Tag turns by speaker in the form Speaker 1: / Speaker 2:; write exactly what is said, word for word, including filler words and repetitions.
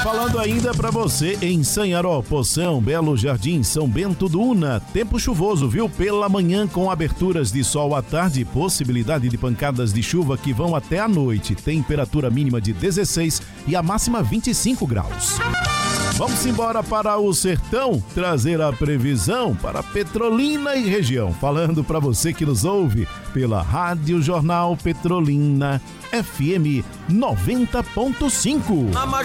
Speaker 1: Falando ainda para você em Sanharó, Poção, Belo Jardim, São Bento do Una. Tempo chuvoso, viu? Pela manhã com aberturas de sol à tarde, possibilidade de pancadas de chuva que vão até a noite. Temperatura mínima de dezesseis e a máxima vinte e cinco graus. Vamos embora para o sertão, trazer a previsão para Petrolina e região. Falando para você que nos ouve pela Rádio Jornal Petrolina F M noventa ponto cinco.